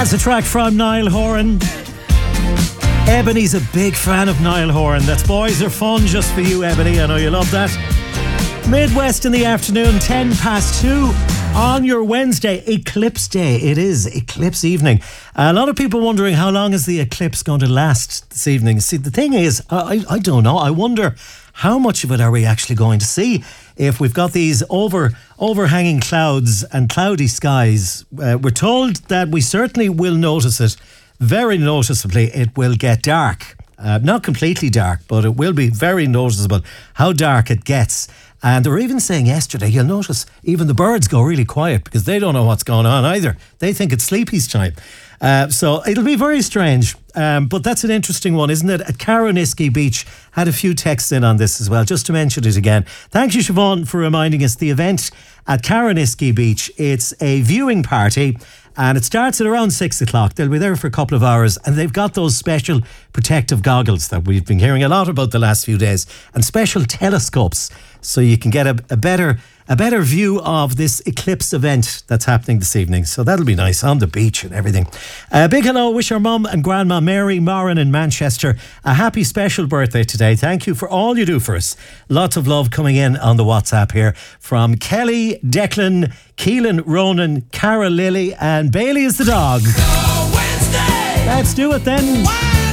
That's a track from Niall Horan. Ebony's a big fan of Niall Horan. That's Boys Are Fun just for you, Ebony. I know you love that. Midwest in the afternoon, 2:10 on your Wednesday, Eclipse Day. It is Eclipse evening. A lot of people wondering how long is the eclipse going to last this evening. See, the thing is, I don't know. I wonder how much of it are we actually going to see if we've got these overhanging clouds and cloudy skies. We're told that we certainly will notice it. Very noticeably, it will get dark. Not completely dark, but it will be very noticeable how dark it gets. And they were even saying yesterday, you'll notice even the birds go really quiet because they don't know what's going on either. They think it's sleepy's time. So it'll be very strange. But that's an interesting one, isn't it? At Caroniskey Beach, had a few texts in on this as well, just to mention it again. Thank you, Siobhan, for reminding us the event at Caroniskey Beach. It's a viewing party. And it starts at around 6 o'clock. They'll be there for a couple of hours. And they've got those special protective goggles that we've been hearing a lot about the last few days. And special telescopes. So you can get a better view of this eclipse event that's happening this evening. So that'll be nice on the beach and everything. Big hello. Wish our mum and grandma Mary Moran in Manchester a happy special birthday today. Thank you for all you do for us. Lots of love coming in on the WhatsApp here from Kelly, Declan, Keelan, Ronan, Cara, Lily and Bailey is the dog. Let's do it then.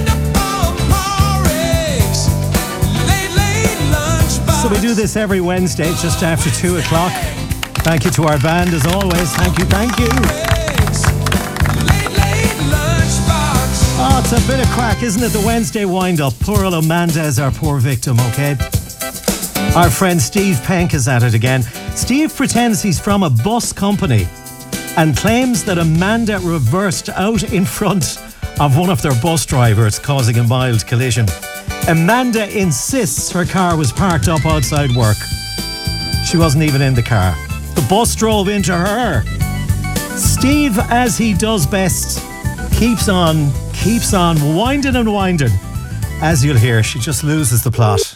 So we do this every Wednesday just after 2 o'clock. Thank you to our band as always. Thank you. Oh, it's a bit of crack, isn't it? The Wednesday wind-up. Poor old Amanda is our poor victim, okay? Our friend Steve Penk is at it again. Steve pretends he's from a bus company and claims that Amanda reversed out in front of one of their bus drivers, causing a mild collision. Amanda insists her car was parked up outside work. She wasn't even in the car. The bus drove into her. Steve, as he does best, keeps on winding and winding. As you'll hear, she just loses the plot.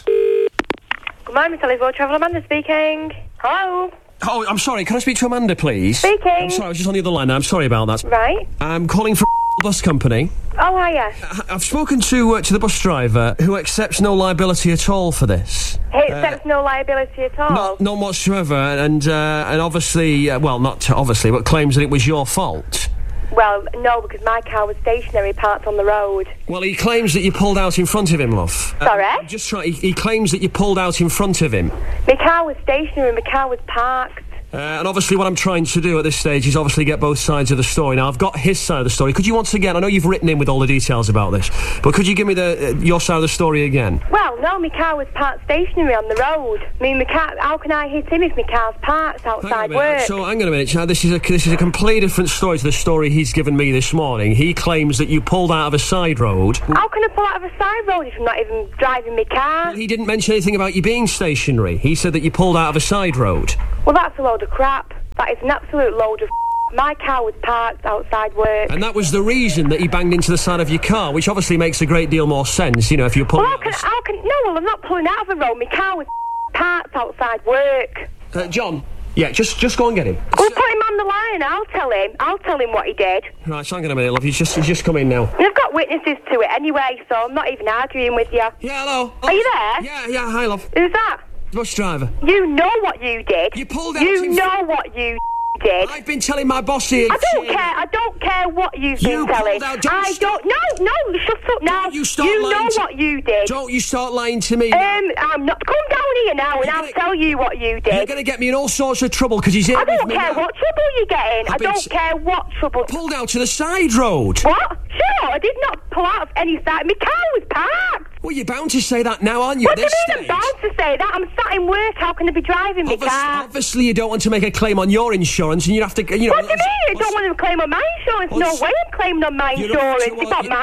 Good morning, Telephone Travel. Amanda speaking. Hello. Oh, I'm sorry. Can I speak to Amanda, please? Speaking. I'm sorry, I was just on the other line now. I'm sorry about that. Right. I'm calling from bus company. Oh, hiya. I've spoken to the bus driver who accepts no liability at all for this. He accepts no liability at all? None whatsoever, and obviously, well, not obviously, but claims that it was your fault. Well, no, because my car was stationary, parked on the road. Well, he claims that you pulled out in front of him, love. Sorry? He claims that you pulled out in front of him. My car was stationary, my car was parked. And obviously what I'm trying to do at this stage is obviously get both sides of the story. Now, I've got his side of the story. Could you once again, I know you've written in with all the details about this, but could you give me your side of the story again? Well, no, my car was parked stationary on the road. I mean, my car, how can I hit him if my car's parked outside work? So, hang on a minute. Now, this is a completely different story to the story he's given me this morning. He claims that you pulled out of a side road. How can I pull out of a side road if I'm not even driving my car? Well, he didn't mention anything about you being stationary. He said that you pulled out of a side road. Well, that's a load of crap. That is an absolute load of My car was parked outside work. And that was the reason that he banged into the side of your car, which obviously makes a great deal more sense, you know, if you're pulling no, I'm not pulling out of the road. My car was parked outside work. John, yeah, just go and get him. We'll put him on the line. I'll tell him what he did. Right, so hang on a minute, love. He's just come in now. And I've got witnesses to it anyway, so I'm not even arguing with you. Yeah, hello. Are you there? Yeah, hi, love. Who's that? Bus driver. You know what you did. You pulled out. You know what you did. I've been telling my boss here. I don't care what you've been telling. No, shut up now. You know what you did. Don't you start lying to me. I'm not. Come down here now and I'll tell you what you did. You're going to get me in all sorts of trouble because he's here with me. I don't care what trouble you get in. I don't care what trouble. Pulled out to the side road. What? Sure, I did not pull out of any side. My car was parked. Well, you're bound to say that now, aren't you? What do you mean I'm bound to say that? I'm sat in work. How can I be driving my car? Obviously, you don't want to make a claim on your insurance, and you have to, you know. What do you mean? I don't want to claim on my insurance. No way I'm claiming on my insurance. It's not my fault.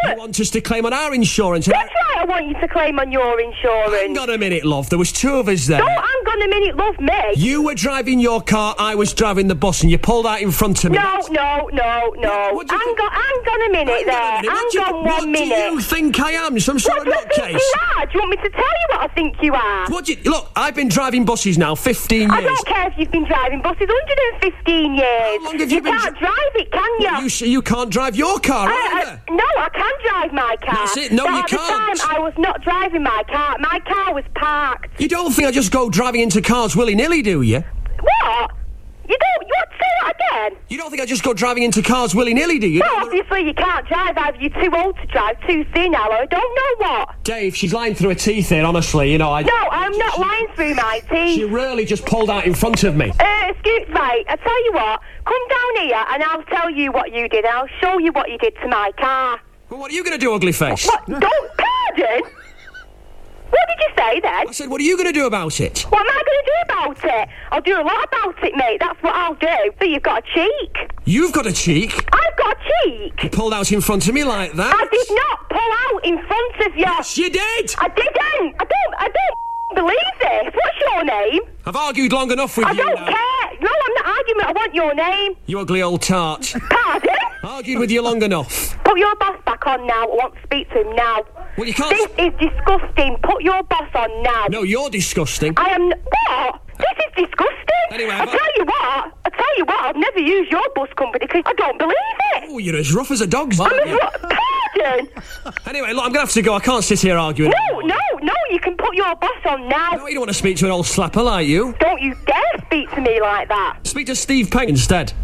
You want us to claim on our insurance? That's right, I want you to claim on your insurance. Hang on a minute, love. There was two of us there. Don't hang on a minute, love me. You were driving your car, I was driving the bus, and you pulled out in front of me. No. What do you Hang on a minute there. Hang on 1 minute. What do you think I am? Some sort What of do you think nutcase? you are? Do you want me to tell you what I think you are? Look, I've been driving buses now 15 years. I don't care if you've been driving buses 115 years. How long have you been can't drive it, can you? You can't drive your car either. No, I can drive my car. That's it. No, but you at can't. the time, I was not driving my car. My car was parked. You don't think I just go driving into cars willy-nilly, do you? What? You don't? You want to say that again? You don't think I just go driving into cars willy-nilly, do you? Well, obviously you can't drive. Either you're too old to drive, too senile, or I don't know what. Dave, she's lying through her teeth here, honestly, you know. No, I'm not lying through my teeth. She really just pulled out in front of me. Right, I tell you what, come down here and I'll tell you what you did. I'll show you what you did to my car. Well, what are you going to do, ugly face? What? Pardon? What did you say then? I said, what are you going to do about it? What am I going to do about it? I'll do a lot about it, mate. That's what I'll do. So you've got a cheek. You've got a cheek? I've got a cheek. You pulled out in front of me like that? I did not pull out in front of you. Yes, you did. I didn't. I don't believe this. What's your name? I've argued long enough with you I don't now. care. No, I'm not arguing. I want your name. You ugly old tart. Pardon? Argued with you long enough. Put your boss back on now. I want to speak to him now. Well, you can't... This is disgusting. Put your boss on now. No, you're disgusting. I am... What? This is disgusting. Anyway, I tell you what, I've never used your bus company because I don't believe it. Oh, you're as rough as a dog's, aren't you? Pardon? Anyway, look, I'm going to have to go. I can't sit here arguing. No, you can put your boss on now. No, you don't want to speak to an old slapper like you. Don't you dare speak to me like that. Speak to Steve Peng instead.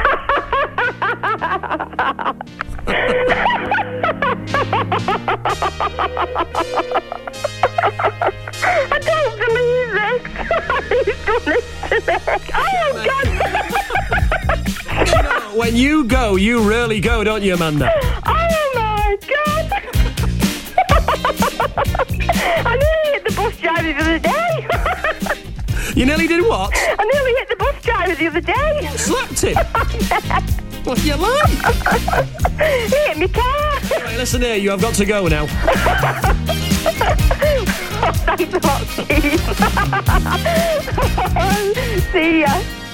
I don't believe this. He's done this to me. Oh, God. You know, when you go, you really go, don't you, Amanda? Oh, my God. I nearly hit the bus driver the other day. You nearly did what? I nearly hit the bus driver the other day. Slapped him? What, you lie? He hit my car. Anyway, listen here, you have got to go now. Oh, thanks a lot, Steve. See ya.